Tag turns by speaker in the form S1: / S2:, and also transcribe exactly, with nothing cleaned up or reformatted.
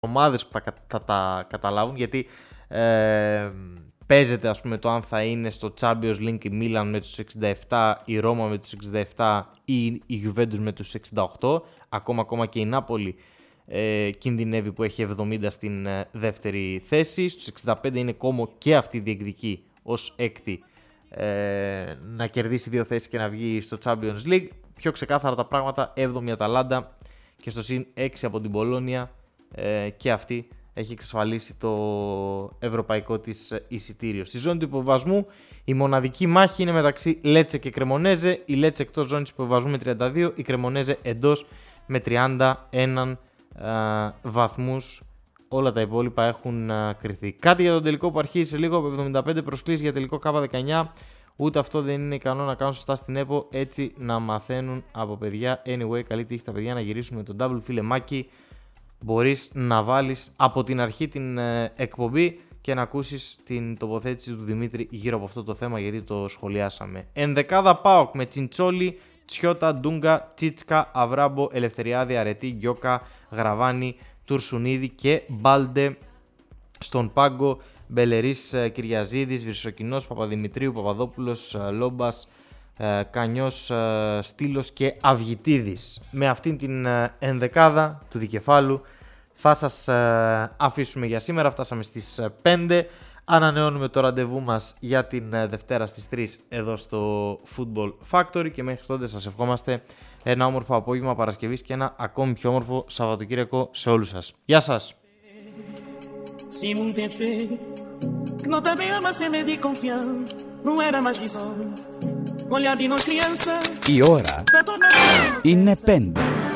S1: ομάδες που θα, θα τα καταλάβουν, γιατί ε, παίζεται ας πούμε το αν θα είναι στο Champions League η Μίλαν με τους εξήντα επτά, η Ρώμα με τους εξήντα επτά ή η Juventus με τους εξήντα οκτώ. Ακόμα, ακόμα και η Νάπολη ε, κινδυνεύει που έχει εβδομήντα στην ε, δεύτερη θέση. Στους εξήντα πέντε είναι Κόμο και αυτή διεκδικεί ως έκτη ε, να κερδίσει δύο θέσεις και να βγει στο Champions League. Πιο ξεκάθαρα τα πράγματα, έβδομη Αταλάντα και στο συν έξι από την Πολόνια ε, και αυτή έχει εξασφαλίσει το ευρωπαϊκό της εισιτήριο. Στη ζώνη του υποβιβασμού η μοναδική μάχη είναι μεταξύ Λέτσε και Κρεμονέζε. Η Λέτσε εκτός ζώνης υποβιβασμού με τριάντα δύο, η Κρεμονέζε εντός με τριάντα ένα ε, βαθμούς. Όλα τα υπόλοιπα έχουν ε, κρυθεί. Κάτι για τον τελικό που αρχίζει σε λίγο, από εβδομήντα πέντε προσκλήσεις για τελικό K δεκαεννιά. Ούτε αυτό δεν είναι ικανό να κάνουν σωστά στην ΕΠΟ, έτσι να μαθαίνουν από παιδιά. Anyway, καλή τύχη στα παιδιά να γυρίσουν με τον double, φίλε Μάκη. Μπορείς να βάλεις από την αρχή την ε, εκπομπή και να ακούσεις την τοποθέτηση του Δημήτρη γύρω από αυτό το θέμα, γιατί το σχολιάσαμε. Ενδεκάδα ΠΑΟΚ με Τσιντσόλι, Τσιώτα, Ντούγκα, Τσίτσκα, Αβράμπο, Ελευθεριάδη, Αρετή, Γκιόκα, Γραβάνη, Τουρσουνίδη και Μπάλντε στον πάγκο. Μπελερής, Κυριαζίδης, Βυρσοκινός, Παπαδημητρίου, Παπαδόπουλος, Λόμπας, Κανιός, Στήλος και Αυγητίδης. Με αυτήν την ενδεκάδα του δικεφάλου θα σας αφήσουμε για σήμερα. Φτάσαμε στις πέντε. Ανανεώνουμε το ραντεβού μας για την Δευτέρα στις τρεις εδώ στο Football Factory και μέχρι τότε σας ευχόμαστε ένα όμορφο απόγευμα Παρασκευής και ένα ακόμη πιο όμορφο Σαββατοκύριακο σε όλους σας. Γεια σας!
S2: Se muito é feio, não também ama ser meio de confiança, não era mais visões, olhar de nós criança.
S3: Η ώρα είναι πέντε.